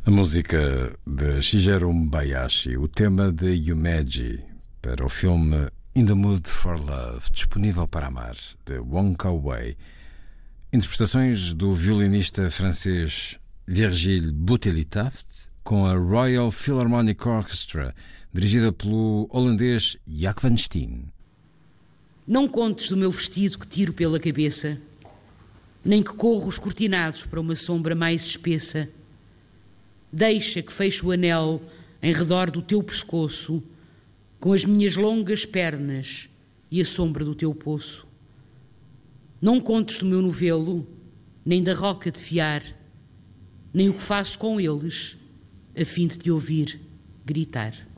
A música de Shigeru Bayashi, o tema de Yumeji, para o filme In the Mood for Love, disponível para amar, de Wong Kar-wai. Interpretações do violinista francês Virgile Bouteille-Taft com a Royal Philharmonic Orchestra, dirigida pelo holandês Jack van Steen. Não contes do meu vestido que tiro pela cabeça, nem que corro os cortinados para uma sombra mais espessa. Deixa que feche o anel em redor do teu pescoço, com as minhas longas pernas e a sombra do teu poço. Não contes do meu novelo, nem da roca de fiar, nem o que faço com eles, a fim de te ouvir gritar.